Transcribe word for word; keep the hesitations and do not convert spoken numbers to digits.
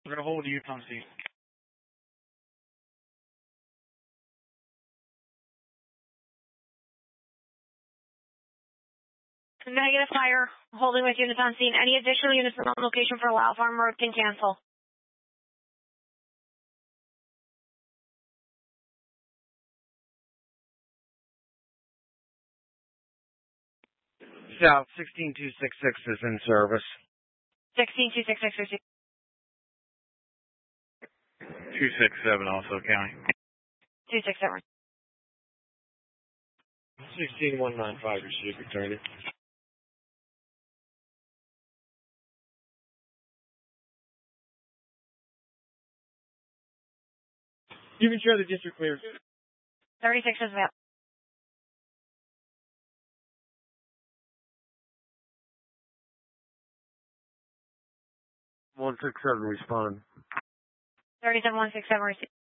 We're going to hold you on scene. Negative fire, holding with units on scene. Any additional units on location for Lao Farm Road can cancel. South sixteen two six six is in service. sixteen two six six two six seven also county. two six seven. sixteen one nine five received, returning. You can share the district clears. thirty-six is available. one six seven respond. thirty-seven one six seven received.